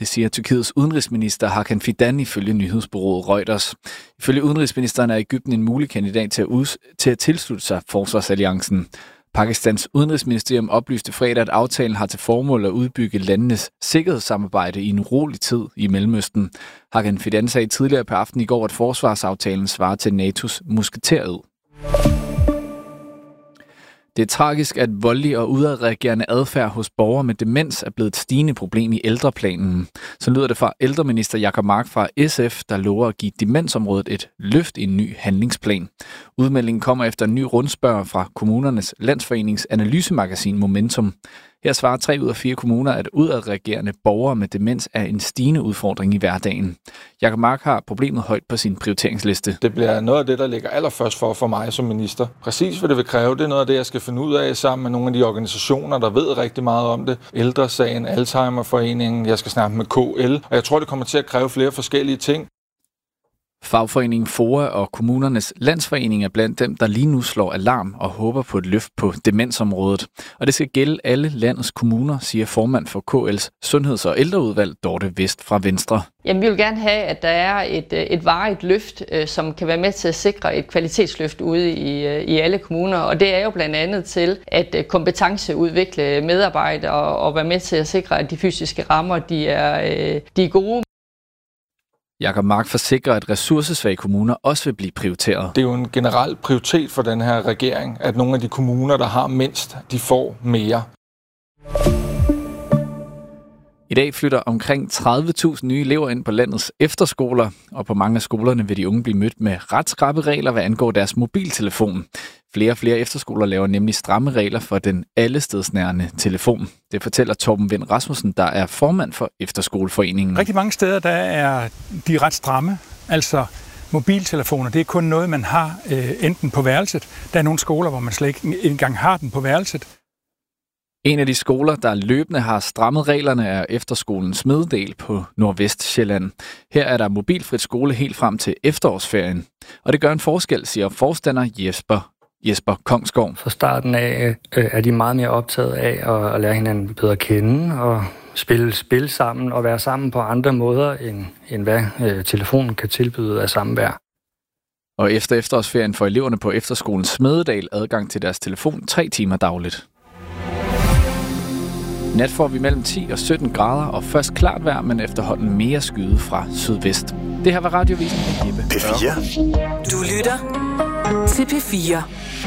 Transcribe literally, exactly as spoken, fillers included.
Det siger Tyrkiets udenrigsminister Hakan Fidan ifølge nyhedsbureauet Reuters. Ifølge udenrigsministeren er Egypten en mulig kandidat til at, ud, til at tilslutte sig forsvarsalliancen. Pakistans udenrigsministerium oplyste fredag, at aftalen har til formål at udbygge landenes sikkerhedssamarbejde i en urolig tid i Mellemøsten. Hakan Fidan sagde tidligere på aftenen i går, at forsvarsaftalen svarer til N A T O's musketered. Det er tragisk, at voldelig og udadreagerende adfærd hos borgere med demens er blevet et stigende problem i ældreplanen. Så lyder det fra ældreminister Jacob Mark fra S F, der lover at give demensområdet et løft i en ny handlingsplan. Udmeldingen kommer efter en ny rundspørg fra kommunernes landsforenings analysemagasin Momentum. Her svarer tre ud af fire kommuner, at udadreagerende borgere med demens er en stigende udfordring i hverdagen. Jacob Mark har problemet højt på sin prioriteringsliste. Det bliver noget af det, der ligger allerførst for for mig som minister. Præcis hvad det vil kræve, det er noget af det, jeg skal finde ud af sammen med nogle af de organisationer, der ved rigtig meget om det. Ældresagen, Alzheimerforeningen, jeg skal snakke med K L, og jeg tror, det kommer til at kræve flere forskellige ting. Fagforeningen FOA og kommunernes landsforening er blandt dem, der lige nu slår alarm og håber på et løft på demensområdet. Og det skal gælde alle landets kommuner, siger formand for K L's Sundheds- og Ældreudvalg, Dorte Vest fra Venstre. Jamen, vi vil gerne have, at der er et, et varigt løft, som kan være med til at sikre et kvalitetsløft ude i, i alle kommuner. Og det er jo blandt andet til at kompetenceudvikle medarbejdere og være med til at sikre, at de fysiske rammer de er, de er gode. Jacob Mark forsikrer, at ressourcesvage kommuner også vil blive prioriteret. Det er jo en generel prioritet for den her regering, at nogle af de kommuner, der har mindst, de får mere. I dag flytter omkring tredive tusind nye elever ind på landets efterskoler, og på mange af skolerne vil de unge blive mødt med ret skrappe regler, hvad angår deres mobiltelefon. Flere og flere efterskoler laver nemlig stramme regler for den allestedsnærende telefon. Det fortæller Torben Vind Rasmussen, der er formand for Efterskoleforeningen. Rigtig mange steder der er de ret stramme, altså mobiltelefoner. Det er kun noget, man har øh, enten på værelset. Der er nogle skoler, hvor man slet ikke engang har den på værelset. En af de skoler, der løbende har strammet reglerne, er Efterskolen Smededal på Nordvestsjælland. Her er der mobilfrit skole helt frem til efterårsferien. Og det gør en forskel, siger forstander Jesper, Jesper Kongsgaard. Fra starten af øh, er de meget mere optaget af at, at lære hinanden bedre at kende og spille spil sammen og være sammen på andre måder, end, end hvad øh, telefonen kan tilbyde af samvær. Og efter efterårsferien får eleverne på Efterskolen Smededal adgang til deres telefon tre timer dagligt. Nat får vi mellem ti og sytten grader, og først klart vejr, men efterhånden mere skyde fra sydvest. Det her var Radiovisen med Jeppe. P fire. Du lytter til P fire.